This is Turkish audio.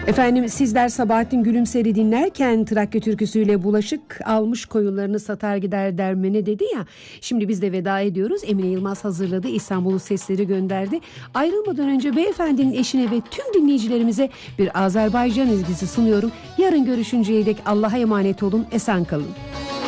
Efendim, sizler Sabahattin Gülümser'i dinlerken Trakya türküsüyle bulaşık almış koyunlarını satar gider dermene dedi ya. Şimdi biz de veda ediyoruz. Emine Yılmaz hazırladı, İstanbul'un sesleri gönderdi. Ayrılmadan önce beyefendinin eşine ve tüm dinleyicilerimize bir Azerbaycan ezgisi sunuyorum. Yarın görüşünceye dek Allah'a emanet olun, esen kalın.